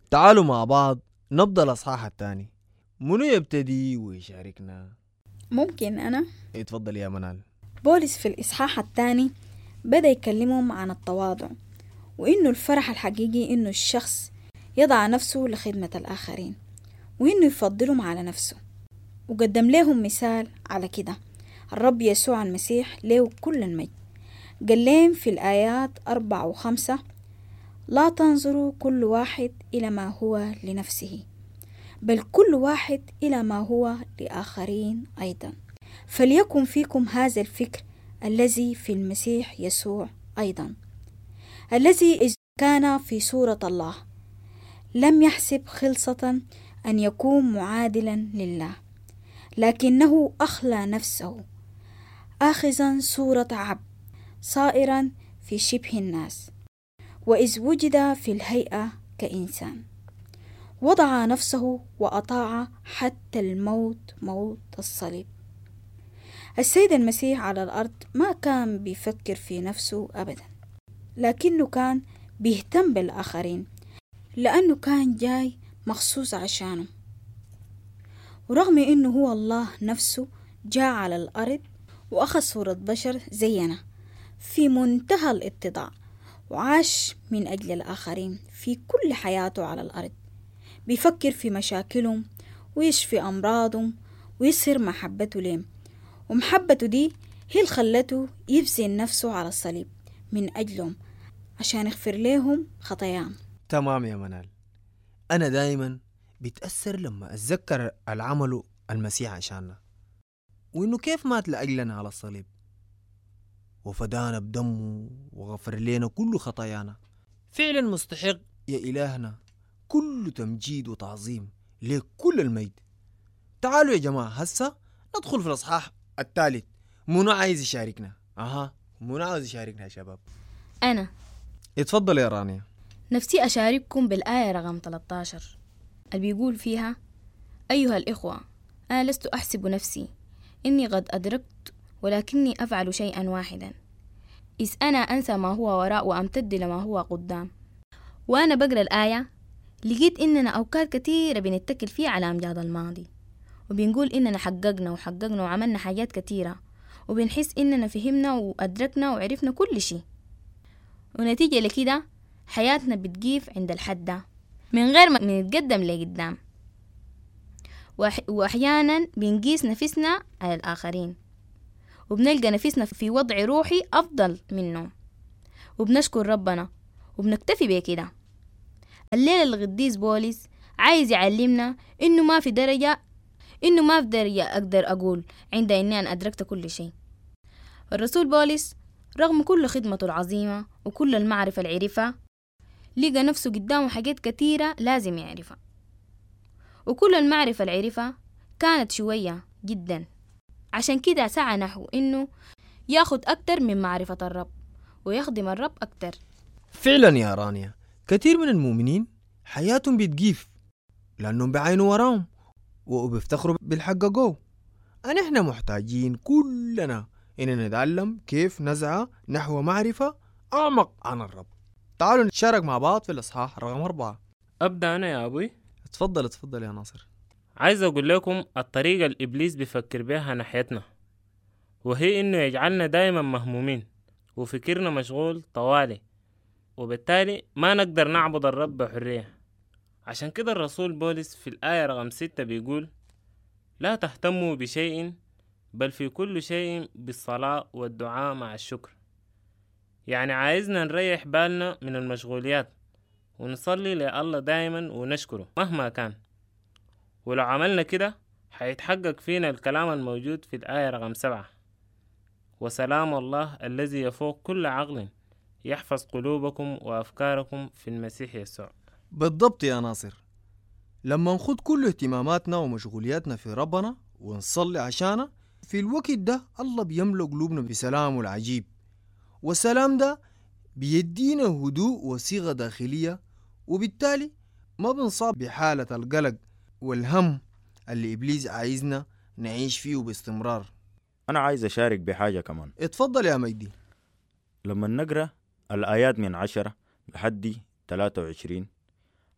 تعالوا مع بعض نبدأ الأصحاح الثاني. منو يبتدي ويشاركنا؟ ممكن أنا. اتفضل يا منال. بولس في الإصحاح الثاني بدأ يكلمهم عن التواضع، وإنه الفرح الحقيقي إنه الشخص يضع نفسه لخدمة الآخرين، وإنه يفضلهم على نفسه، وقدم لهم مثال على كده الرب يسوع المسيح له كل المجد. قال لهم في الآيات 4 و5: لا تنظروا كل واحد إلى ما هو لنفسه، بل كل واحد إلى ما هو لآخرين أيضا. فليكن فيكم هذا الفكر الذي في المسيح يسوع أيضا، الذي إذ كان في صورة الله لم يحسب خلصة أن يكون معادلا لله، لكنه أخلى نفسه آخذا صورة عبد، صائرا في شبه الناس، وإذ وجد في الهيئة كإنسان وضع نفسه وأطاع حتى الموت، موت الصليب. السيد المسيح على الأرض ما كان بيفكر في نفسه أبدا، لكنه كان بيهتم بالآخرين لأنه كان جاي مخصوص عشانه. ورغم إنه هو الله نفسه جاء على الأرض وأخذ صورة بشر زينا في منتهى الاتضاع، وعاش من أجل الآخرين في كل حياته على الأرض، بيفكر في مشاكلهم ويشفي أمراضهم ويظهر محبته لهم، ومحبته دي هي اللي خلته يبذل نفسه على الصليب من أجلهم عشان يغفر لهم خطاياهم. تمام يا منال. أنا دايما بتأثر لما أتذكر العمل المسيح عشاننا، وإنه كيف مات لأجلنا على الصليب وفدانا بدمه وغفر لنا كل خطايانا. فعلا مستحق يا إلهنا كل تمجيد وتعظيم لك كل المجد. تعالوا يا جماعة هسا ندخل في الأصحاح الثالث. منو عايز يشاركنا؟ منو عايز يشاركنا يا شباب؟ أنا. اتفضل يا رانيا. نفسي أشارككم بالآية رقم 13 اللي بيقول فيها: أيها الإخوة، أنا لست أحسب نفسي إني قد أدركت، ولكني أفعل شيئا واحدا، إذ أنا أنسى ما هو وراء وأمتد لما هو قدام. وأنا بقرأ الآية لقيت إننا أوقات كتيرة بنتكل فيها على أمجاد الماضي، وبنقول إننا حققنا وعملنا حاجات كتيرة، وبنحس إننا فهمنا وأدركنا وعرفنا كل شيء، ونتيجة لكده حياتنا بتقيف عند الحد ده من غير ما نتقدم لقدام. وأحيانا بنقيس نفسنا على الآخرين، وبنلقى نفسنا في وضع روحي أفضل منهم، وبنشكر ربنا وبنكتفي بكده. الليلة القديس بولس عايز يعلمنا إنه ما في درجة أقدر أقول عند إني أنا أدركت كل شيء. الرسول بولس رغم كل خدمته العظيمة وكل المعرفة العرفة، لقى نفسه قدامه حاجات كتيرة لازم يعرفها، وكل المعرفة العرفة كانت شوية جدا. عشان كده سعى نحو إنه ياخد أكتر من معرفة الرب ويخدم الرب أكتر. فعلا يا رانيا، كثير من المؤمنين حياتهم بتجيف لأنهم بعينوا وراهم وبيفتخروا بالحققوه. نحن محتاجين كلنا إننا نتعلم كيف نسعى نحو معرفة أعمق عن الرب. تعالوا نتشارك مع بعض في الإصحاح رقم 4. أبدأ أنا يا أبوي. اتفضل يا ناصر. عايز أقول لكم الطريقة الإبليس بيفكر بها ناحيتنا، وهي إنه يجعلنا دايما مهمومين وفكرنا مشغول طوالي، وبالتالي ما نقدر نعبد الرب بحرية. عشان كده الرسول بولس في الآية رقم 6 بيقول: لا تهتموا بشيء، بل في كل شيء بالصلاة والدعاء مع الشكر. يعني عايزنا نريح بالنا من المشغوليات ونصلي لله دايما ونشكره مهما كان. ولو عملنا كده حيتحقق فينا الكلام الموجود في الآية رقم 7: وسلام الله الذي يفوق كل عقل يحفظ قلوبكم وأفكاركم في المسيح يسوع. بالضبط يا ناصر. لما نخد كل اهتماماتنا ومشغولياتنا في ربنا ونصلي عشانه، في الوقت ده الله بيملأ قلوبنا بسلامه العجيب، والسلام ده بيدينا هدوء وصيغة داخلية، وبالتالي ما بنصاب بحالة القلق والهم اللي إبليس عايزنا نعيش فيه باستمرار. أنا عايز أشارك بحاجة كمان. اتفضل يا مجدي. لما نقرأ الآيات من 10 لحد 23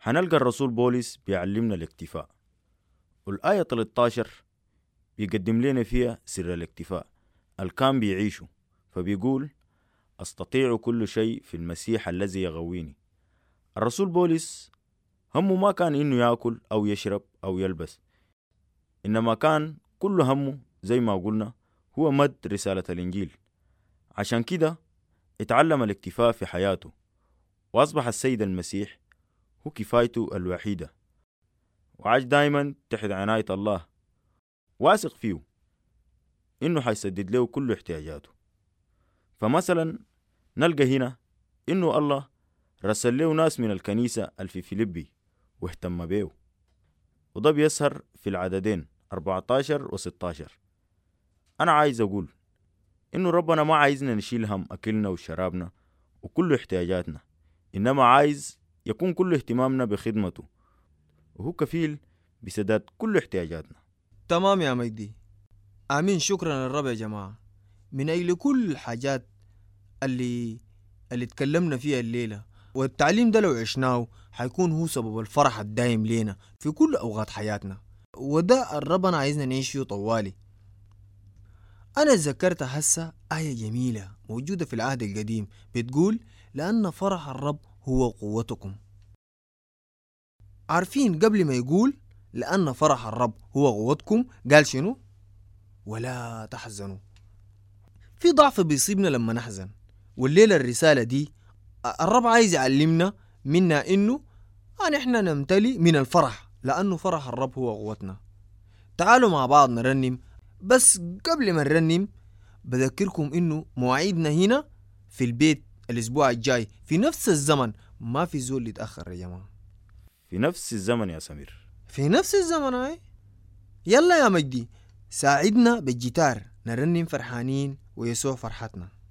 حنلقى الرسول بولس بيعلمنا الاكتفاء، والآية 13 بيقدم لنا فيها سر الاكتفاء الكان بيعيشه، فبيقول أستطيع كل شيء في المسيح الذي يغويني. الرسول بولس همه ما كان إنه يأكل أو يشرب أو يلبس، إنما كان كل همه زي ما قلنا هو مد رسالة الإنجيل. عشان كده اتعلم الاكتفاء في حياته، وأصبح السيد المسيح هو كفايته الوحيدة، وعاش دايما تحت عناية الله، واثق فيه إنه حيسدد له كل احتياجاته. فمثلا نلقى هنا إنه الله رسل له ناس من الكنيسة في فيليبي واهتم بيه، وده بيسهر في العددين 14 و 16. أنا عايز أقول إنه ربنا ما عايزنا نشيل هم أكلنا وشرابنا وكل احتياجاتنا، إنما عايز يكون كل اهتمامنا بخدمته، وهو كفيل بسداد كل احتياجاتنا. تمام يا مجدي، آمين. شكرا للرب يا جماعة من أجل كل الحاجات اللي اتكلمنا فيها الليلة، والتعليم ده لو عشناه حيكون هو سبب الفرح الدائم لينا في كل أوقات حياتنا، وده ربنا عايزنا نعيش فيه طوالي. أنا ذكرت هسه آية جميلة موجودة في العهد القديم بتقول لأن فرح الرب هو قوتكم. عارفين قبل ما يقول لأن فرح الرب هو قوتكم قال شنو؟ ولا تحزنوا. في ضعف بيصيبنا لما نحزن، والليلة الرسالة دي الرب عايز يعلمنا منا إنه إحنا نمتلي من الفرح، لأنه فرح الرب هو قوتنا. تعالوا مع بعض نرنم، بس قبل ما نرنم بذكركم إنه مواعيدنا هنا في البيت الأسبوع الجاي في نفس الزمن، ما في زول يتأخر يا جماعة. في نفس الزمن يا سمير، في نفس الزمن هاي. يلا يا مجدي ساعدنا بالجيتار نرنم فرحانين ويسوع فرحتنا.